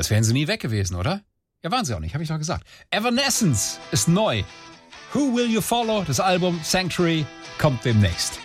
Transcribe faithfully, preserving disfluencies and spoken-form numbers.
als wären sie nie weg gewesen, oder? Ja, waren sie auch nicht, habe ich doch gesagt. Evanescence ist neu. Who Will You Follow? Das Album Sanctuary kommt demnächst.